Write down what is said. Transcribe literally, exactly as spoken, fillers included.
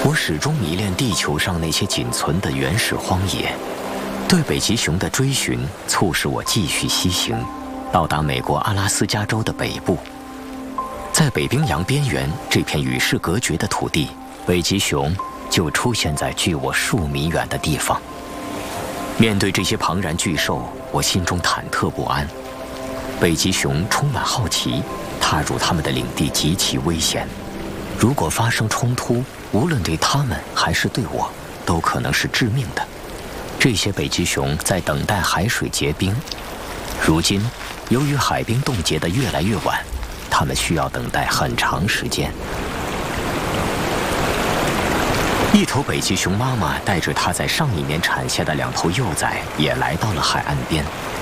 我始终迷恋地球上那些仅存的原始荒野，对北极熊的追寻促使我继续西行，到达美国阿拉斯加州的北部。在北冰洋边缘这片与世隔绝的土地，北极熊就出现在距我数米远的地方。面对这些庞然巨兽，我心中忐忑不安。北极熊充满好奇，踏入他们的领地极其危险。如果发生冲突，无论对他们还是对我，都可能是致命的。这些北极熊在等待海水结冰。如今，由于海冰冻结得越来越晚，它们需要等待很长时间。一头北极熊妈妈带着它在上一年产下的两头幼崽也来到了海岸边。